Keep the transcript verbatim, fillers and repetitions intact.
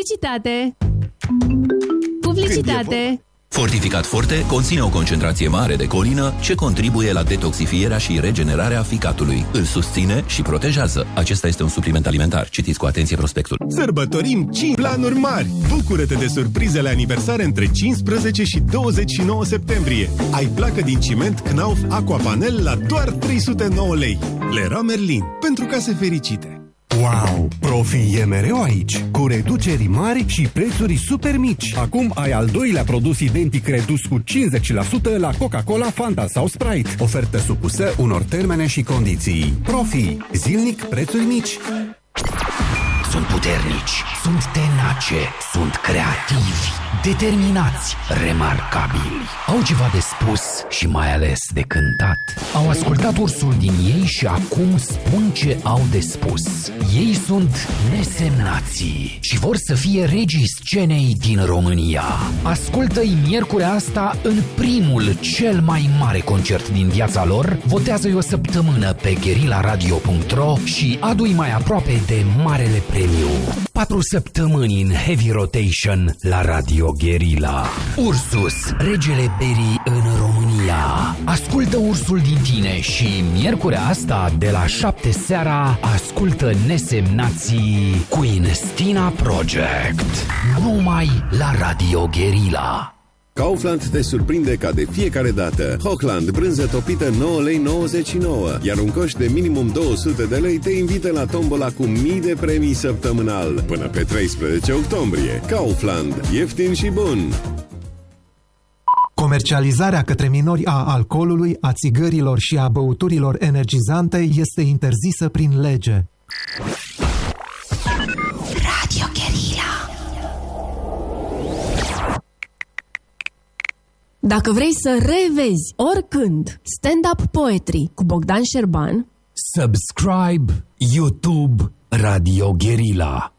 Publicitate! Publicitate! Fortificat Forte conține o concentrație mare de colină ce contribuie la detoxifierea și regenerarea ficatului. Îl susține și protejează. Acesta este un supliment alimentar. Citiți cu atenție prospectul. Sărbătorim cinci planuri mari! Bucură-te de surprizele aniversare între cincisprezece și douăzeci și nouă septembrie. Ai placă din ciment Knauf Aquapanel la doar trei sute nouă lei. Leroy Merlin. Pentru case fericite. Wow! Profi e mereu aici, cu reduceri mari și prețuri super mici. Acum ai al doilea produs identic redus cu cincizeci la sută la Coca-Cola, Fanta sau Sprite. Ofertă supusă unor termene și condiții. Profi. Zilnic prețuri mici. Sunt puternici, sunt tenace, sunt creativi, determinați, remarcabili. Au ceva de spus și mai ales de cântat. Au ascultat ursul din ei și acum spun ce au de spus. Ei sunt nesemnații și vor să fie regii scenei din România. Ascultă-i miercurea asta în primul, cel mai mare concert din viața lor. Votează-i o săptămână pe guerilla radio punct ro și adu-i mai aproape de marele premiu. Patru săptămâni în heavy rotation la Radio Guerilla. Ursus, regele berii în România. Ascultă ursul din tine și miercurea asta de la șapte seara ascultă Nesemnații cu Stina Project. Numai la Radio Guerilla. Kaufland te surprinde ca de fiecare dată. Hochland, brânză topită nouă lei nouăzeci și nouă, iar un coș de minimum două sute de lei te invită la tombola cu mii de premii săptămânal. Până pe treisprezece octombrie. Kaufland. Ieftin și bun. Comercializarea către minori a alcoolului, a țigărilor și a băuturilor energizante este interzisă prin lege. Radio Guerilla. Dacă vrei să revezi oricând stand-up poetry cu Bogdan Șerban, subscribe YouTube Radio Guerilla.